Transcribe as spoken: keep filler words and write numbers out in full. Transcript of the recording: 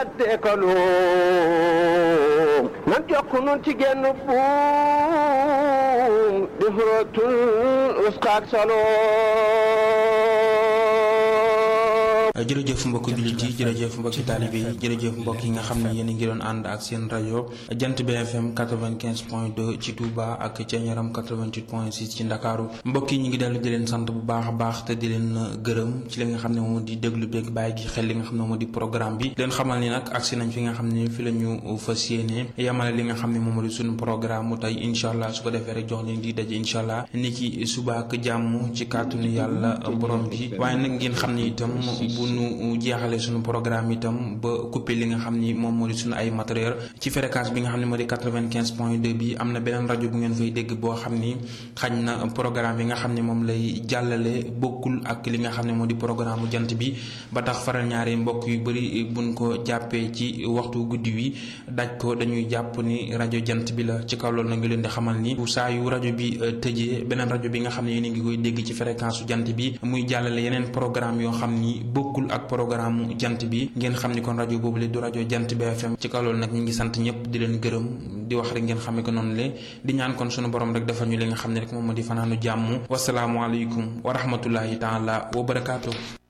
fàtte ko lu nan jokk nun ci genn buum di xurootul uskaak salo. jërëjëf mbokki jullit yi jërëjëf mbokki taalibe yi jërëjëf mbokk yi nga xam ne yéen a ngi doon ànd ak seen rajo Jant B F M quatre-vingt-quinze point deux ci Touba ak Thiéniaram quatre-vingt-huit point six ci Ndakaaru. mbokk yi ñu ngi dellu di leen sant bu baax a baax te di leen gërëm ci li nga xam ne moom di déglu beeg bàyyi gi xel li nga xam ne moom di programme bi leen xamal ni nag agsi nañ fi nga xam ne fi la ñu fas yéene yamale li nga xam ne moom di suñu programme mu tey incha allah su ko defee rek jox leen di daje incha allah ni ki suba ak jàmm ci kàttanu yàlla borom bi. waaye nag ngeen xam ne itam bu nu jeexale suñu programme itam ba coupé li nga xam ni moom moo di suñu ay matériel ci fréquence bi nga xam ne moo di quatre-vingt-quinze point deux bi am na beneen rajo bu ngeen fay dégg boo xam ni xañ na programme yi nga xam ne moom lay jàllale bokkul ak li nga xam ne moo di programme bu jant bi ba tax faral ñaari mbokk yu bëri buñ ko jàppee ci waxtu guddi wi daj ko dañuy jàpp ni rajo jant bi la. ci kaw loolu na ngi leen di xamal ni saa yu rajo bi tëjee beneen rajo bi nga xam ne yéen a ngi koy dégg ci fréquence su jant bi muy jàllale yeneen programme yoo xam ni bokkul ak programme jant bi ngeen xam ni kon rajo boobu le du rajo Jant B F M. ci kaw loolu nag ñu ngi sant ñëpp di leen gërëm di wax rek ngeen xamee ko noonu le di ñaan kon sunu borom rek defal ñu li nga xam ne rek moom moo di fanaanu jàmm. wasalaamualeykum wa rahmatullahi taala wa barakaatu.